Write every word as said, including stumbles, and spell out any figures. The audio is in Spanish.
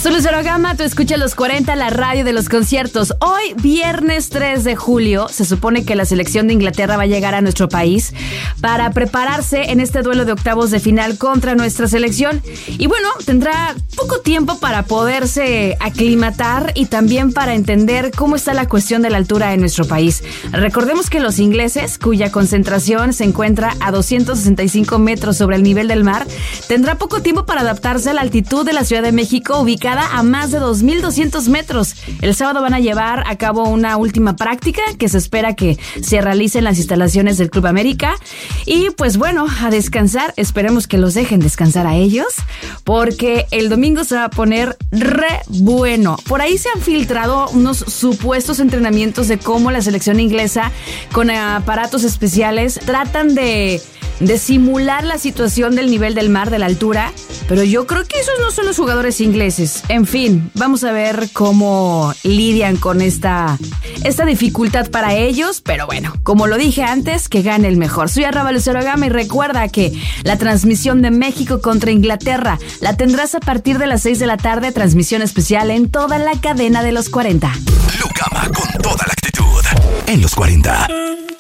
Soy Lucero Gama, tú escuchas Los cuarenta, la radio de los conciertos. Hoy, viernes tres de julio, se supone que la selección de Inglaterra va a llegar a nuestro país para prepararse en este duelo de octavos de final contra nuestra selección. Y bueno, tendrá poco tiempo para poderse aclimatar y también para entender cómo está la cuestión de la altura en nuestro país. Recordemos que los ingleses, cuya concentración se encuentra a doscientos sesenta y cinco metros sobre el nivel del mar, tendrá poco tiempo para adaptarse a la altitud de la Ciudad de México, ubicada a más de dos mil doscientos metros. El sábado van a llevar a cabo una última práctica que se espera que se realice en las instalaciones del Club América. Y pues bueno, a descansar. Esperemos que los dejen descansar a ellos, porque el domingo se va a poner re bueno. Por ahí se han filtrado unos supuestos entrenamientos de cómo la selección inglesa, con aparatos especiales, tratan de... de simular la situación del nivel del mar, de la altura, pero yo creo que esos no son los jugadores ingleses. En fin, vamos a ver cómo lidian con esta, esta dificultad para ellos, pero bueno, como lo dije antes, que gane el mejor. Soy arroba Lucero Gama y recuerda que la transmisión de México contra Inglaterra la tendrás a partir de las seis de la tarde, transmisión especial en toda la cadena de los cuarenta. Lucama con toda la actitud en los cuarenta.